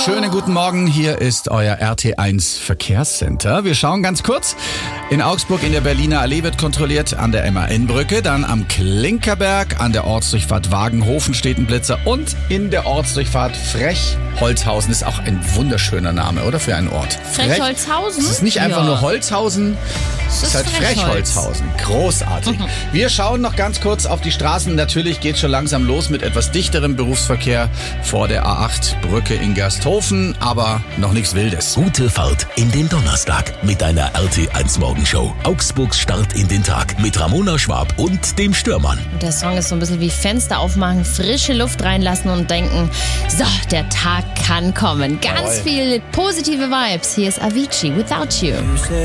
Schönen guten Morgen, hier ist euer RT1 Verkehrscenter. Wir schauen ganz kurz. In Augsburg in der Berliner Allee wird kontrolliert, an der MAN-Brücke, dann am Klinkerberg, an der Ortsdurchfahrt Wagenhofen steht ein Blitzer und in der Ortsdurchfahrt Frechholzhausen. Ist auch ein wunderschöner Name, oder? Für einen Ort. Frechholzhausen? Es ist nicht einfach nur Holzhausen, es ist halt Frechholzhausen. Großartig. Wir schauen noch ganz kurz auf die Straßen. Natürlich geht schon langsam los mit etwas dichterem Berufsverkehr vor der A8-Brücke in Gersthofen, aber noch nichts Wildes. Gute Fahrt in den Donnerstag mit deiner RT1 Morgenshow. Augsburgs Start in den Tag mit Ramona Schwab und dem Stürmann. Und der Song ist so ein bisschen wie Fenster aufmachen, frische Luft reinlassen und denken, so, der Tag kann kommen. Ganz viel positive Vibes. Hier ist Avicii, Without You.